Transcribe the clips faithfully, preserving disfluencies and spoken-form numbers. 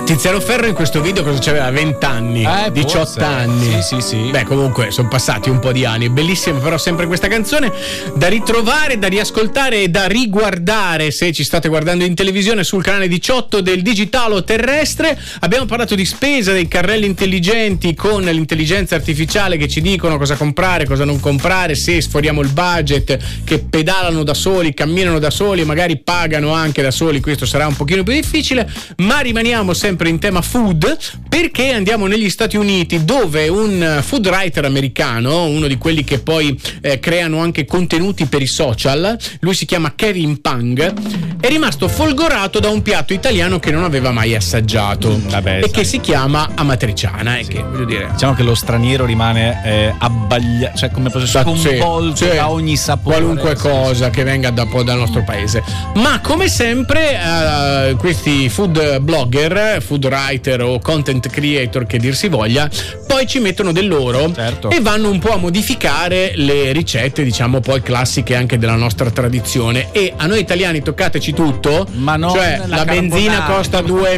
Tiziano Ferro in questo video cosa c'aveva? venti anni, eh, diciotto forse. anni. Sì, sì, sì. Beh, comunque sono passati un po' di anni. Bellissima però sempre questa canzone, da ritrovare, da riascoltare e da riguardare se ci state guardando in televisione sul canale diciotto del Digitalo Terrestre. Abbiamo parlato di spesa, dei carrelli intelligenti con l'intelligenza artificiale che ci dicono cosa comprare, cosa non comprare, se sforiamo il budget, che pedalano da soli, camminano da soli, magari pagano anche da soli. Questo sarà un pochino più difficile, ma rimaniamo sempre in tema food, perché andiamo negli Stati Uniti, dove un food writer americano, uno di quelli che poi eh, creano anche contenuti per i social, lui si chiama Kevin Pang, è rimasto folgorato da un piatto italiano che non aveva mai assaggiato. Mm, vabbè, e sai. che si chiama amatriciana. E Sì. che voglio dire, diciamo che lo straniero rimane eh, abbagliato, cioè come posso dire, sconvolto sì, sì. da ogni sapore, qualunque sì, cosa sì. che venga da, dal nostro paese. Ma come sempre uh, questi food blogger, food writer o content creator che dir si voglia, poi ci mettono del loro, certo. e vanno un po' a modificare le ricette, diciamo poi classiche anche della nostra tradizione. E a noi italiani toccateci tutto, ma non cioè la, la benzina costa due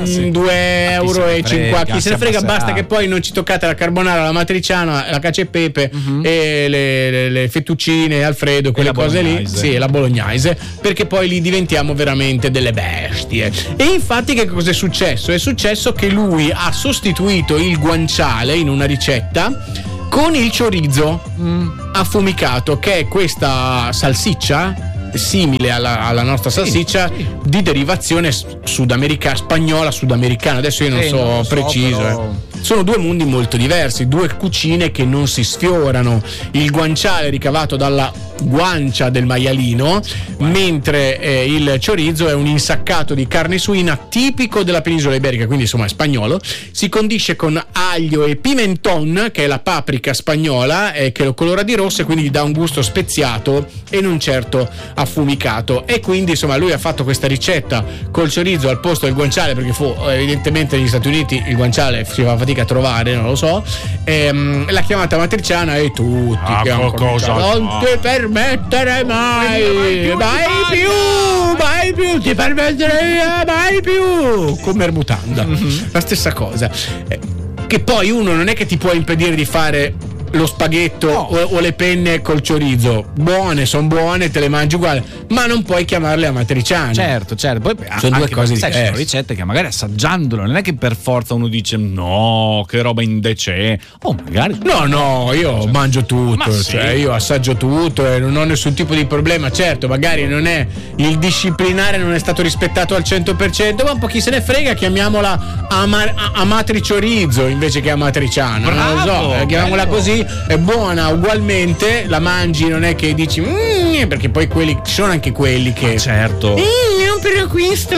euro e cinquanta, chi se ne frega, basta che poi non ci toccate la carbonara, la matriciana, la cacio e pepe, uh-huh. e le, le, le fettuccine Alfredo, quelle cose lì, sì, la bolognese, perché poi lì diventiamo veramente delle bestie. E infatti che cosa è successo? È successo che lui ha sostituito il guanciale in una ricetta con il chorizo mm. affumicato, che è questa salsiccia simile alla, alla nostra salsiccia, sì, sì. di derivazione sudamericana, spagnola sudamericana, adesso io non sì, so non preciso so, però... eh. Sono due mondi molto diversi, due cucine che non si sfiorano. Il guanciale ricavato dalla guancia del maialino, wow. mentre eh, il chorizo è un insaccato di carne suina tipico della penisola iberica, quindi insomma è spagnolo. Si condisce con aglio e pimenton, che è la paprika spagnola, eh, che lo colora di rosso e quindi gli dà un gusto speziato e non certo affumicato. E quindi insomma lui ha fatto questa ricetta col chorizo al posto del guanciale, perché fu evidentemente negli Stati Uniti il guanciale si fa fatica a trovare, non lo so, ehm, l'ha chiamata matriciana e tutti ah, che hanno cosa non no. ti permettere mai mai, mai più mai più ti permetterei mai più come Mutanda, mm-hmm. la stessa cosa, eh, che poi uno non è che ti può impedire di fare lo spaghetto no. o, o le penne col chorizo, buone, sono buone, te le mangi uguali, ma non puoi chiamarle amatriciane. Certo, certo. Poi sono due cose sai, diverse. Sono ricette che magari assaggiandolo non è che per forza uno dice no, che roba indecente. Oh, magari. No, no, io cioè, mangio tutto, cioè sì. io assaggio tutto e non ho nessun tipo di problema. Certo, magari non è il disciplinare, non è stato rispettato al cento per cento, ma un po' chi se ne frega, chiamiamola ama- amatri chorizo invece che amatriciana. Bravo, non lo so, eh, chiamiamola bello. Così è buona ugualmente, la mangi, non è che dici mm, perché poi quelli ci sono anche quelli che ma certo mm, non per acquisto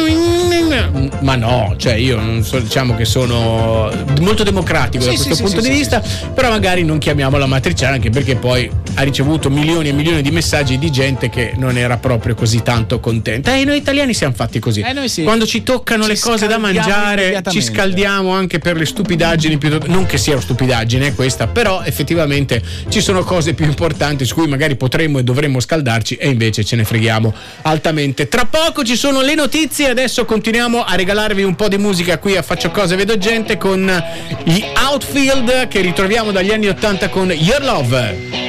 mm, ma no, cioè io non so, diciamo che sono molto democratico sì, da questo sì, punto sì, di sì, vista sì. Però magari non chiamiamola matriciana, anche perché poi ha ricevuto milioni e milioni di messaggi di gente che non era proprio così tanto contenta. E noi italiani siamo fatti così, eh, noi sì. quando ci toccano ci le cose da mangiare ci scaldiamo anche per le stupidaggini, piuttosto, non che sia una stupidaggine questa, però effettivamente ci sono cose più importanti su cui magari potremmo e dovremmo scaldarci e invece ce ne freghiamo altamente. Tra poco ci sono le notizie, adesso continuiamo a regalarvi un po' di musica qui a Faccio Cose Vedo Gente con gli Outfield che ritroviamo dagli anni ottanta con Your Love.